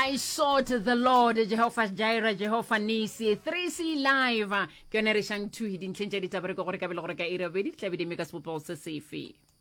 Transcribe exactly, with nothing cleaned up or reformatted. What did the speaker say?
I sought the Lord, Jehovah Jireh, Jehovah Nisi, three C Live. Ke yone re shang two dintleng tse di tsa bereko gore ka bele gore ka ira bedi tla be di make us football se safe.